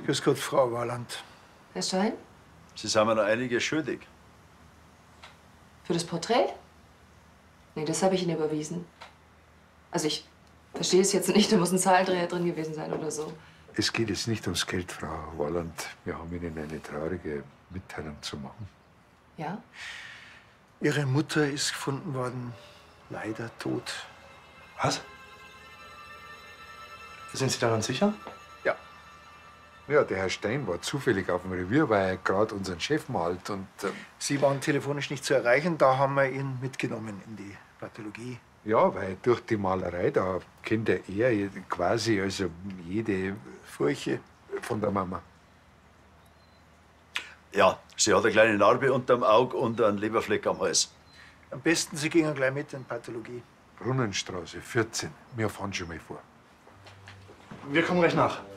Grüß Gott, Frau Warland. Herr Stein? Sie sind mir noch einiges schuldig. Für das Porträt? Nee, das habe ich Ihnen überwiesen. Also ich verstehe es jetzt nicht, da muss ein Zahlendreher drin gewesen sein oder so. Es geht jetzt nicht ums Geld, Frau Warland. Wir haben Ihnen eine traurige Mitteilung zu machen. Ja? Ihre Mutter ist gefunden worden, leider tot. Was? Sind Sie daran sicher? Ja. Ja, der Herr Stein war zufällig auf dem Revier, weil er gerade unseren Chef malt. Und, Sie waren telefonisch nicht zu erreichen, da haben wir ihn mitgenommen in die Pathologie. Ja, weil durch die Malerei, da kennt er quasi also jede Furche von der Mama. Ja, sie hat eine kleine Narbe unterm Auge und einen Leberfleck am Hals. Am besten, Sie gingen gleich mit in die Pathologie. Brunnenstraße 14. Wir fahren schon mal vor. Wir kommen gleich nach.